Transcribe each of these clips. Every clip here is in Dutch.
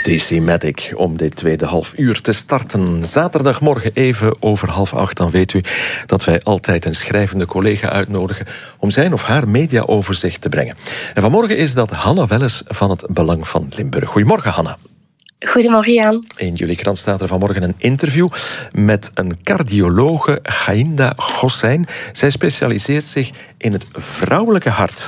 DC Matic om dit tweede halfuur te starten. Zaterdagmorgen even over 7:30, dan weet u dat wij altijd een schrijvende collega uitnodigen om zijn of haar mediaoverzicht te brengen. En vanmorgen is dat Hanna Welles van het Belang van Limburg. Goedemorgen, Hanna. Goedemorgen, Jan. In jullie krant staat er vanmorgen een interview met een cardiologe, Gainda Gossijn. Zij specialiseert zich in het vrouwelijke hart.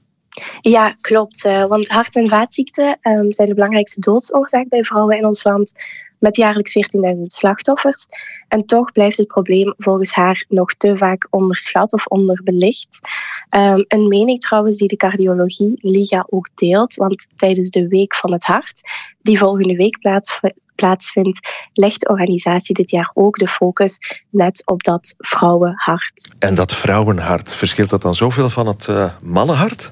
Ja, klopt. Want hart- en vaatziekten zijn de belangrijkste doodsoorzaak bij vrouwen in ons land, met jaarlijks 14.000 slachtoffers. En toch blijft het probleem volgens haar nog te vaak onderschat of onderbelicht. Een mening trouwens die de cardiologie Liga ook deelt, want tijdens de Week van het Hart, die volgende week plaatsvindt, legt de organisatie dit jaar ook de focus net op dat vrouwenhart. En dat vrouwenhart, verschilt dat dan zoveel van het mannenhart?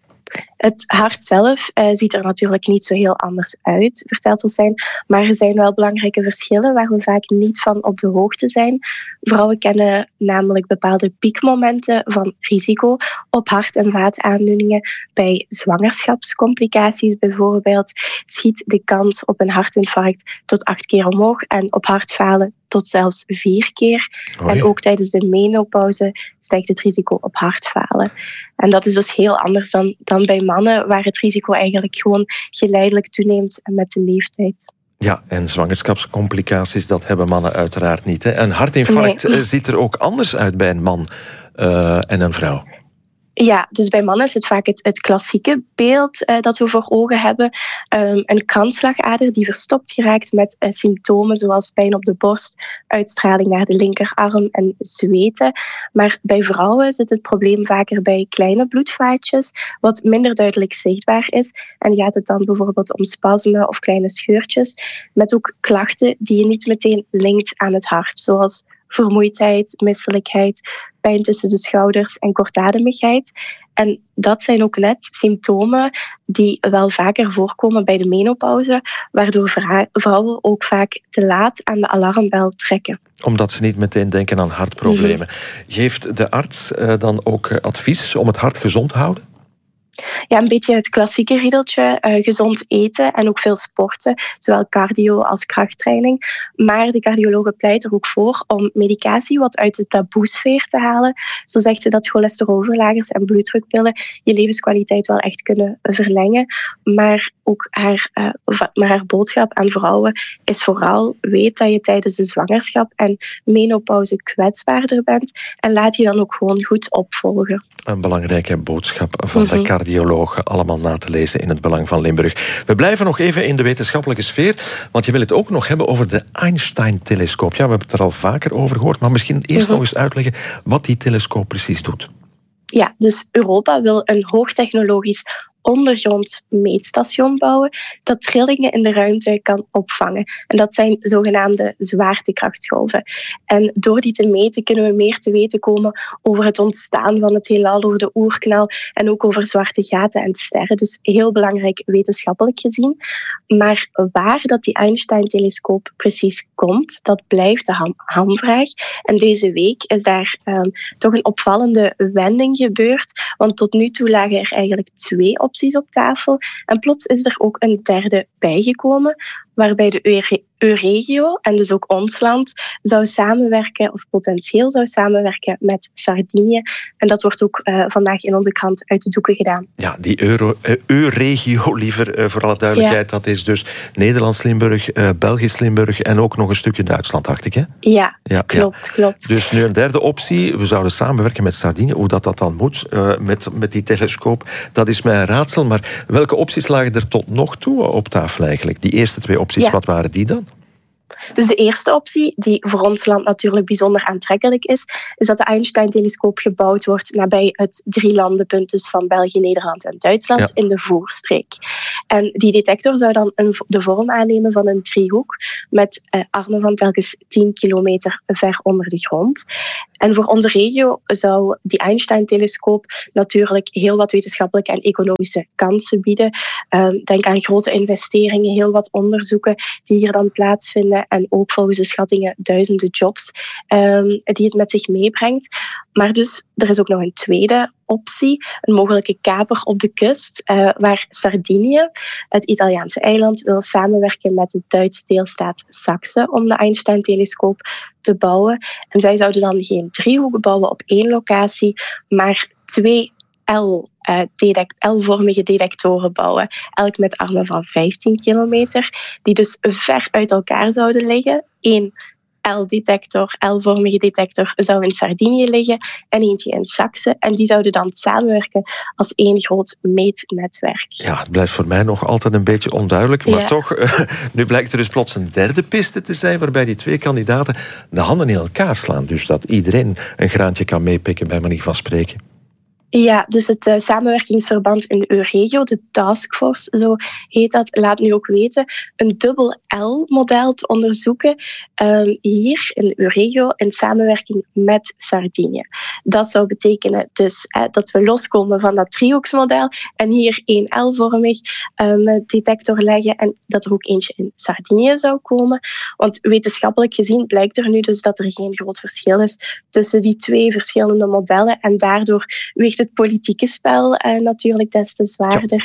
Het hart zelf ziet er natuurlijk niet zo heel anders uit, vertelt Gossijn. Maar er zijn wel belangrijke verschillen waar we vaak niet van op de hoogte zijn. Vrouwen kennen namelijk bepaalde piekmomenten van risico op hart- en vaataandoeningen. Bij zwangerschapscomplicaties bijvoorbeeld schiet de kans op een hartinfarct tot 8 keer omhoog en op hartfalen tot zelfs 4 keer. Oei. En ook tijdens de menopauze stijgt het risico op hartfalen. En dat is dus heel anders dan bij mannen, waar het risico eigenlijk gewoon geleidelijk toeneemt met de leeftijd. Ja, en zwangerschapscomplicaties, dat hebben mannen uiteraard niet. Hè? Een hartinfarct ziet er ook anders uit bij een man en een vrouw. Ja, dus bij mannen is het vaak het klassieke beeld dat we voor ogen hebben. Een kransslagader die verstopt geraakt met symptomen zoals pijn op de borst, uitstraling naar de linkerarm en zweten. Maar bij vrouwen zit het probleem vaker bij kleine bloedvaatjes, wat minder duidelijk zichtbaar is. En gaat het dan bijvoorbeeld om spasmen of kleine scheurtjes, met ook klachten die je niet meteen linkt aan het hart, zoals vermoeidheid, misselijkheid, pijn tussen de schouders en kortademigheid. En dat zijn ook net symptomen die wel vaker voorkomen bij de menopauze, waardoor vrouwen ook vaak te laat aan de alarmbel trekken. Omdat ze niet meteen denken aan hartproblemen. Geeft de arts dan ook advies om het hart gezond te houden? Ja, een beetje het klassieke riedeltje. Gezond eten en ook veel sporten, zowel cardio als krachttraining. Maar de cardiologe pleit er ook voor om medicatie wat uit de taboesfeer te halen. Zo zegt ze dat cholesterolverlagers en bloeddrukpillen je levenskwaliteit wel echt kunnen verlengen. Maar ook haar boodschap aan vrouwen is vooral: weet dat je tijdens de zwangerschap en menopauze kwetsbaarder bent en laat je dan ook gewoon goed opvolgen. Een belangrijke boodschap van de cardiologen, allemaal na te lezen in het Belang van Limburg. We blijven nog even in de wetenschappelijke sfeer, want je wil het ook nog hebben over de Einstein-telescoop. Ja, we hebben het er al vaker over gehoord, maar misschien eerst nog eens uitleggen wat die telescoop precies doet. Ja, dus Europa wil een hoogtechnologisch ondergronds meetstation bouwen dat trillingen in de ruimte kan opvangen. En dat zijn zogenaamde zwaartekrachtgolven. En door die te meten kunnen we meer te weten komen over het ontstaan van het heelal, over de oerknal en ook over zwarte gaten en sterren. Dus heel belangrijk wetenschappelijk gezien. Maar waar dat die Einstein-telescoop precies komt, dat blijft de hamvraag. En deze week is daar toch een opvallende wending gebeurd, want tot nu toe lagen er eigenlijk 2 opties op tafel. En plots is er ook een derde bijgekomen, waarbij de EU-regio en dus ook ons land zou samenwerken, of potentieel zou samenwerken met Sardinië. En dat wordt ook vandaag in onze krant uit de doeken gedaan. Ja, die EU-regio, liever voor alle duidelijkheid, dat is dus Nederlands-Limburg, Belgisch-Limburg en ook nog een stukje Duitsland, dacht ik, hè? Ja, klopt. Dus nu een derde optie, we zouden samenwerken met Sardinië. Hoe dat dan moet, met die telescoop, dat is mij een raadsel. Maar welke opties lagen er tot nog toe op tafel eigenlijk? Die eerste 2 opties, wat waren die dan? Dus de eerste optie, die voor ons land natuurlijk bijzonder aantrekkelijk is dat de Einstein-telescoop gebouwd wordt nabij het 3-landenpunt dus van België, Nederland en Duitsland in de Voorstreek. En die detector zou dan de vorm aannemen van een driehoek met armen van telkens 10 kilometer ver onder de grond. En voor onze regio zou die Einstein-telescoop natuurlijk heel wat wetenschappelijke en economische kansen bieden. Denk aan grote investeringen, heel wat onderzoeken die hier dan plaatsvinden. brengen en ook volgens de schattingen duizenden jobs die het met zich meebrengt. Maar dus, er is ook nog een tweede optie, een mogelijke kaper op de kust, waar Sardinië, het Italiaanse eiland, wil samenwerken met de Duitse deelstaat Saxe om de Einstein-telescoop te bouwen. En zij zouden dan geen driehoeken bouwen op één locatie, maar 2 L-vormige detectoren bouwen, elk met armen van 15 kilometer, die dus ver uit elkaar zouden liggen. 1 L-vormige detector zou in Sardinië liggen en eentje in Saxe. En die zouden dan samenwerken als één groot meetnetwerk. Ja, het blijft voor mij nog altijd een beetje onduidelijk. Maar toch, nu blijkt er dus plots een derde piste te zijn waarbij die 2 kandidaten de handen in elkaar slaan. Dus dat iedereen een graantje kan meepikken, bij manier van spreken. Ja, dus het samenwerkingsverband in de Euregio, de taskforce, zo heet dat, laat nu ook weten een dubbel L-model te onderzoeken hier in de Euregio in samenwerking met Sardinië. Dat zou betekenen dus dat we loskomen van dat driehoeksmodel en hier 1 L-vormig detector leggen en dat er ook eentje in Sardinië zou komen. Want wetenschappelijk gezien blijkt er nu dus dat er geen groot verschil is tussen die 2 verschillende modellen en daardoor weegt het politieke spel natuurlijk des te zwaarder.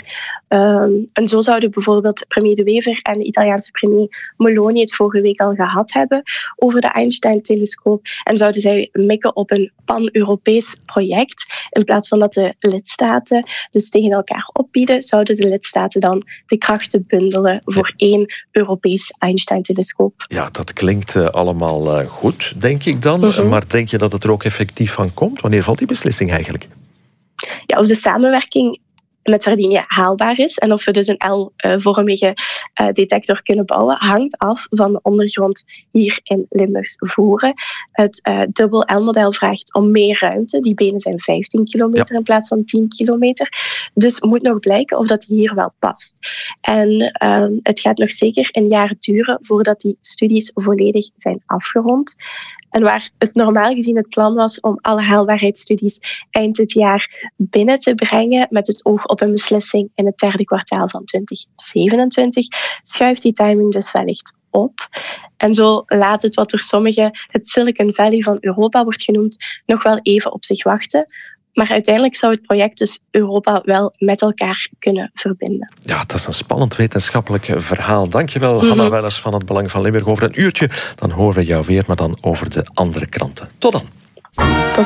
En zo zouden bijvoorbeeld premier De Wever en de Italiaanse premier Meloni het vorige week al gehad hebben over de Einstein-telescoop en zouden zij mikken op een pan-Europees project. In plaats van dat de lidstaten dus tegen elkaar opbieden, zouden de lidstaten dan de krachten bundelen voor 1 Europees Einstein-telescoop. Ja, dat klinkt allemaal goed, denk ik dan. Maar denk je dat het er ook effectief van komt? Wanneer valt die beslissing eigenlijk? Ja, of de samenwerking met Sardinië haalbaar is en of we dus een L-vormige detector kunnen bouwen, hangt af van de ondergrond hier in Limburgs Voeren. Het dubbel L-model vraagt om meer ruimte. Die benen zijn 15 kilometer in plaats van 10 kilometer. Dus moet nog blijken of dat hier wel past. En het gaat nog zeker een jaar duren voordat die studies volledig zijn afgerond. En waar het normaal gezien het plan was om alle haalbaarheidsstudies eind dit jaar binnen te brengen met het oog op een beslissing in het 3e kwartaal van 2027, schuift die timing dus wellicht op. En zo laat het wat door sommigen het Silicon Valley van Europa wordt genoemd nog wel even op zich wachten. Maar uiteindelijk zou het project dus Europa wel met elkaar kunnen verbinden. Ja, dat is een spannend wetenschappelijk verhaal. Dankjewel, Hanna Welles van het Belang van Limburg. Over een uurtje dan horen we jou weer, maar dan over de andere kranten. Tot dan. Tot